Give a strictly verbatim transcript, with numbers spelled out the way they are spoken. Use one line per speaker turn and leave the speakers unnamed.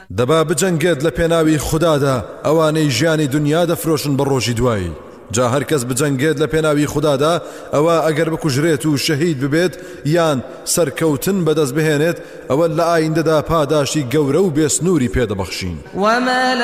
دەبا بجەنگێت لە پێناوی خوددادا ئەوانەی ژیانی دنیا دەفرۆشن بە ڕۆژی دوایی جا هەر کەس بجەنگێت لە پێناوی خوددادا ئەوە ئەگەر بکوژرێت و شەهید ببێت یان سەرکەوتن بەدەست بهێنێت ئەوە لە ئایندەدا پاداشی گەورە و بێسنووری پێدەبەخشین.